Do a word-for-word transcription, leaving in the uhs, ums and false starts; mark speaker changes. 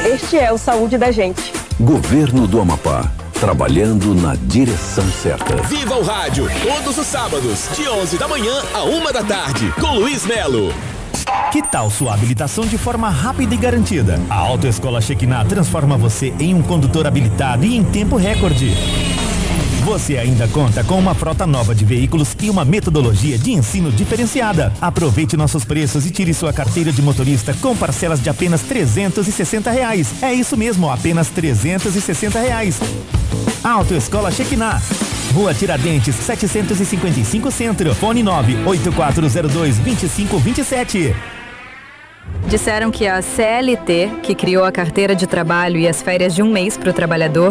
Speaker 1: Este é o Saúde da Gente.
Speaker 2: Governo do Amapá. Trabalhando na direção certa.
Speaker 3: Viva o rádio, todos os sábados, de onze da manhã a uma da tarde, com Luiz Melo.
Speaker 4: Que tal sua habilitação de forma rápida e garantida? A Autoescola Shekinah transforma você em um condutor habilitado e em tempo recorde. Você ainda conta com uma frota nova de veículos e uma metodologia de ensino diferenciada. Aproveite nossos preços e tire sua carteira de motorista com parcelas de apenas trezentos e sessenta reais. É isso mesmo, apenas trezentos e sessenta reais. Autoescola Shekinah. Rua Tiradentes, setecentos e cinquenta e cinco Centro. Fone nove oito quatro zero dois, dois cinco dois sete.
Speaker 5: Disseram que a C L T, que criou a carteira de trabalho e as férias de um mês para o trabalhador,